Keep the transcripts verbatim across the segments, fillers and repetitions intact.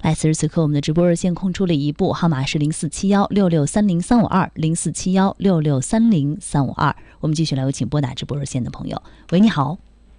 哎，此时此刻我们的直播热线空出了一部，号码是零四七幺六六三零三五二零四七幺六六三零三五二。我们继续来有请拨打直播热线的朋友。喂，你好，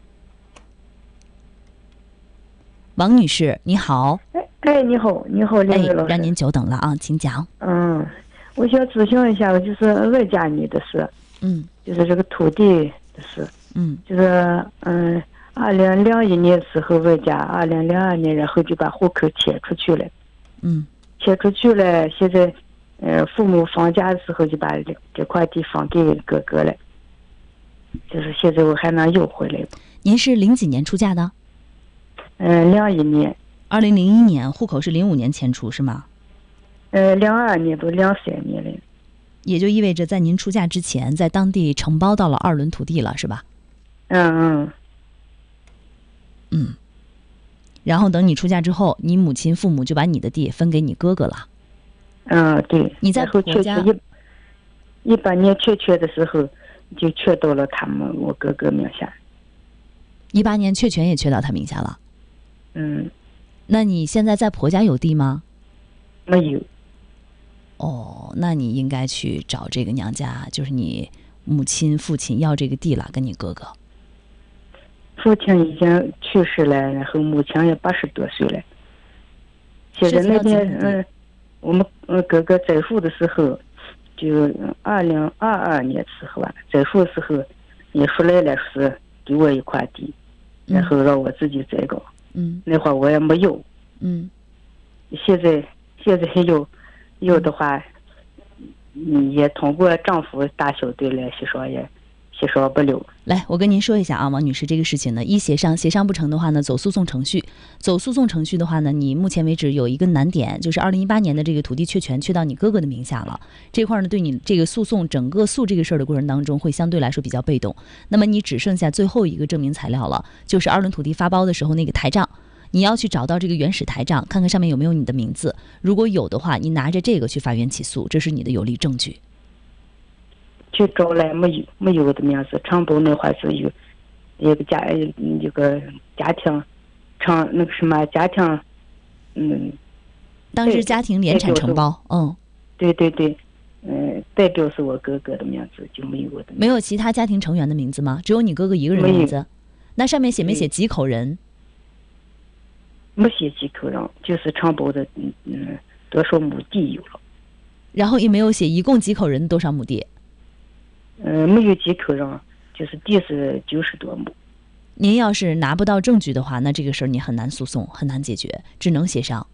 王女士，你好。 哎哎，你好，你好，两位老师。 哎，让您久等了啊，请讲。 嗯，我想咨询一下，就是二家女的事。 嗯， 就是这个土地的事。 嗯， 就是嗯。二零零一年时候，我家二零零二年然后就把户口迁出去了， 嗯， 迁出去了。现在，呃，父母放假的时候就把这块地放给哥哥了，就是现在我还能要回来。 您是零几年出嫁的？ 嗯，零一年。 二零零一年，户口是零五年迁出是吗？ 呃，零二年都零三年了。 也就意味着在您出嫁之前，在当地承包到了二轮土地了，是吧？ 嗯嗯。 嗯，然后等你出嫁之后，你母亲父母就把你的地分给你哥哥了。 嗯，对。 你在婆家一一八年确确的时候，就确到了他们我哥哥名下。 一八年确权也确到他名下了。 嗯。 那你现在在婆家有地吗？ 没有。 哦，那你应该去找这个娘家，就是你母亲父亲要这个地了，跟你哥哥。 父亲已经去世了，然后母亲也八十多岁了。现在那边嗯，我们嗯哥哥在户的时候，就二零二二年时候吧，在户的时候也出来了，是给我一块地，然后让我自己栽搞。 嗯。 那会儿我也没有。 嗯。 现在现在有有的话，嗯，也通过政府大小队来协商也。协商不了。 来，我跟您说一下啊，王女士，这个事情呢，一协商，协商不成的话呢，走诉讼程序。走诉讼程序的话呢，你目前为止有一个难点，就是二零一八年的这个土地确权确到你哥哥的名下了。这块呢，对你这个诉讼整个诉这个事儿的过程当中，会相对来说比较被动。那么你只剩下最后一个证明材料了，就是二轮土地发包的时候那个台账，你要去找到这个原始台账，看看上面有没有你的名字。如果有的话，你拿着这个去法院起诉，这是你的有力证据。 去找来没有没有我的名字，承包那块是有一个家一个家庭承那个什么家庭，嗯， 当时家庭联产承包，嗯， 对对对，嗯，代表是我哥哥的名字，就没有我的名字。 没有其他家庭成员的名字吗？只有你哥哥一个人的名字？那上面写没写几口人？ 没写几口人，就是承包的嗯嗯多少亩地有了。 然后也没有写一共几口人多少亩地？ 嗯，没有几口人，就是地是九十多亩。 您要是拿不到证据的话，那这个事儿你很难诉讼，很难解决，只能协商。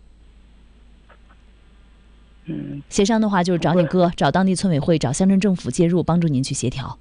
嗯， 协商的话就是找你哥，找当地村委会，找乡镇政府介入，帮助您去协调。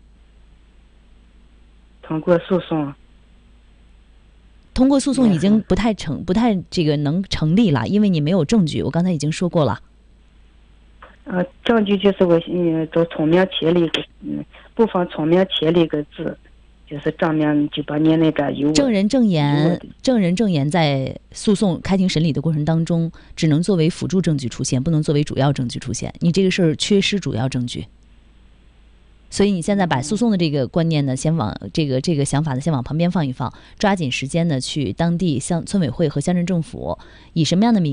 通过诉讼。 通过诉讼已经不太成，不太这个能成立了，因为你没有证据。我刚才已经说过了。 呃，证据就是我嗯，找聪明签了一个嗯，部分聪明签了一个字，就是证明就把你那个有证人证言，证人证言在诉讼开庭审理的过程当中，只能作为辅助证据出现，不能作为主要证据出现。你这个事儿缺失主要证据，所以你现在把诉讼的这个观念呢，先往这个这个想法呢，先往旁边放一放，抓紧时间呢，去当地乡村委会和乡镇政府以什么样的名